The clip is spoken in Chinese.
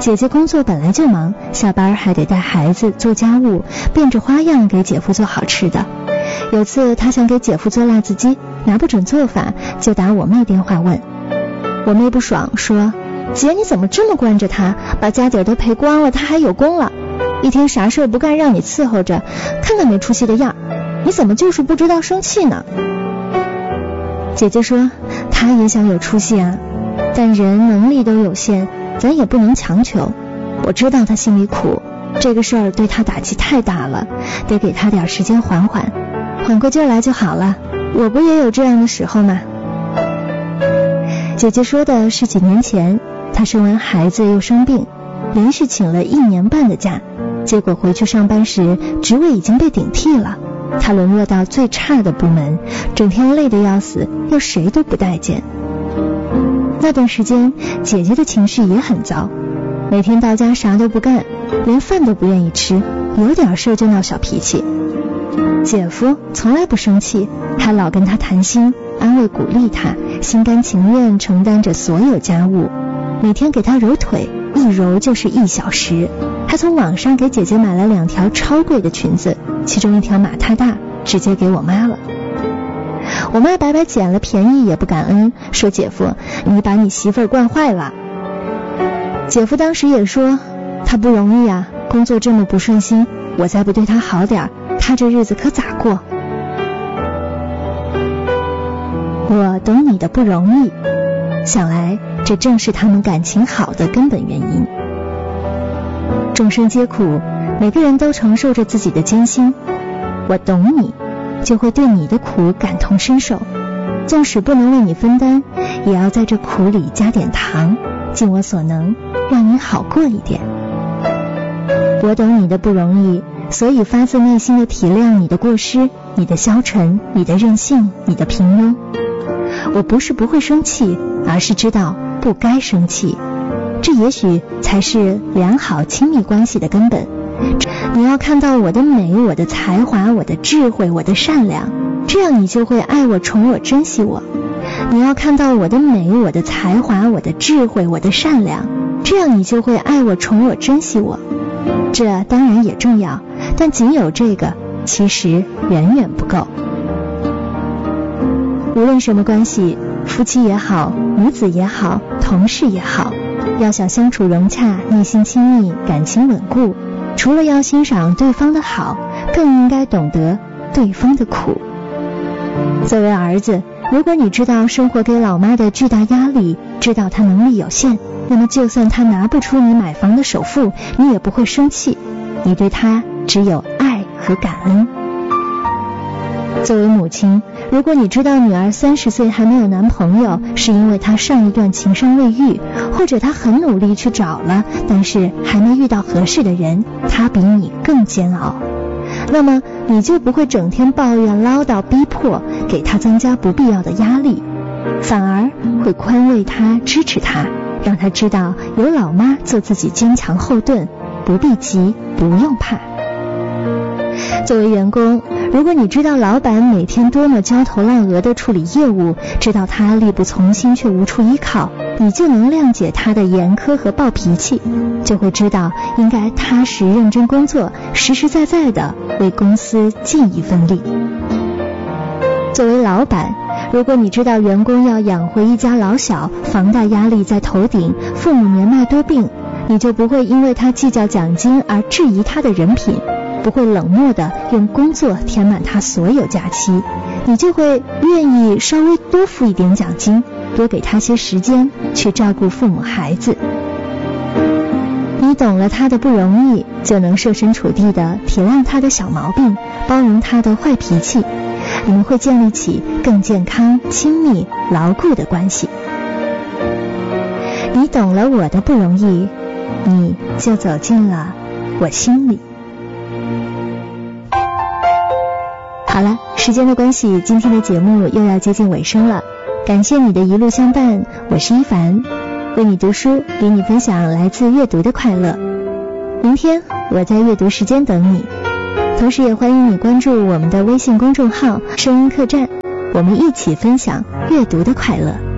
姐姐工作本来就忙，下班还得带孩子做家务，变着花样给姐夫做好吃的。有次她想给姐夫做辣子鸡，拿不准做法，就打我妹电话问。我妹不爽说，姐你怎么这么惯着他，把家底都赔光了，他还有功了，一天啥事不干让你伺候着，看看没出息的样，你怎么就是不知道生气呢？姐姐说她也想有出息啊，但人能力都有限，咱也不能强求。我知道她心里苦，这个事儿对她打击太大了，得给她点时间缓缓，缓过劲来就好了。我不也有这样的时候吗？姐姐说的是几年前，她生完孩子又生病，连续请了1年半的假，结果回去上班时职位已经被顶替了，她沦落到最差的部门，整天累得要死，又谁都不待见。那段时间姐姐的情绪也很糟，每天到家啥都不干，连饭都不愿意吃，有点事就闹小脾气。姐夫从来不生气，还老跟她谈心，安慰鼓励她，心甘情愿承担着所有家务，每天给她揉腿，一揉就是1小时，还从网上给姐姐买了2条超贵的裙子，其中1条码太大，直接给我妈了。我妈白白捡了便宜也不感恩，说姐夫你把你媳妇儿惯坏了。姐夫当时也说他不容易啊，工作这么不顺心，我再不对他好点，他这日子可咋过？我懂你的不容易，想来这正是他们感情好的根本原因。众生皆苦，每个人都承受着自己的艰辛，我懂你，就会对你的苦感同身受，纵使不能为你分担，也要在这苦里加点糖，尽我所能让你好过一点。我懂你的不容易，所以发自内心的体谅你的过失，你的消沉，你的任性，你的平庸。我不是不会生气，而是知道不该生气，这也许才是良好亲密关系的根本。你要看到我的美，我的才华，我的智慧，我的善良，这样你就会爱我，宠我，珍惜我。你要看到我的美，我的才华，我的智慧，我的善良，这样你就会爱我，宠我，珍惜我。这当然也重要，但仅有这个其实远远不够。无论什么关系，夫妻也好，母子也好，同事也好，要想相处融洽，内心亲密，感情稳固，除了要欣赏对方的好，更应该懂得对方的苦。作为儿子，如果你知道生活给老妈的巨大压力，知道她能力有限，那么就算她拿不出你买房的首付，你也不会生气，你对她只有爱和感恩。作为母亲，如果你知道女儿30岁还没有男朋友，是因为她上一段情伤未愈，或者她很努力去找了，但是还没遇到合适的人，她比你更煎熬，那么你就不会整天抱怨唠叨逼迫，给她增加不必要的压力，反而会宽慰她，支持她，让她知道有老妈做自己坚强后盾，不必急，不用怕。作为员工，如果你知道老板每天多么焦头烂额地处理业务，知道他力不从心却无处依靠，你就能谅解他的严苛和暴脾气，就会知道应该踏实认真工作，实实在在地为公司尽一份力。作为老板，如果你知道员工要养活一家老小，房贷压力在头顶，父母年迈多病，你就不会因为他计较奖金而质疑他的人品，不会冷漠地用工作填满他所有假期，你就会愿意稍微多付一点奖金，多给他些时间去照顾父母孩子。你懂了他的不容易，就能设身处地地体谅他的小毛病，包容他的坏脾气，你们会建立起更健康、亲密、牢固的关系。你懂了我的不容易，你就走进了我心里。好了，时间的关系，今天的节目又要接近尾声了。感谢你的一路相伴，我是一凡，为你读书，与你分享来自阅读的快乐。明天我在阅读时间等你，同时也欢迎你关注我们的微信公众号声音客栈，我们一起分享阅读的快乐。